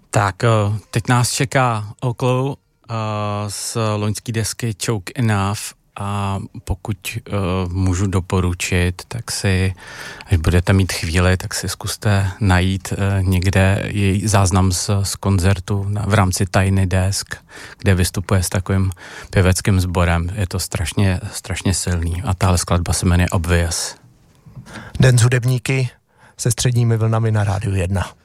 Tak, teď nás čeká Oklo z loňské desky Choke Enough a pokud můžu doporučit, tak si, až budete mít chvíli, tak si zkuste najít někde její záznam z koncertu v rámci Tiny Desk, kde vystupuje s takovým pěveckým sborem. Je to strašně silný a tahle skladba se jmenuje Obvious. Den s hudebníky se středními vlnami na Rádiu 1.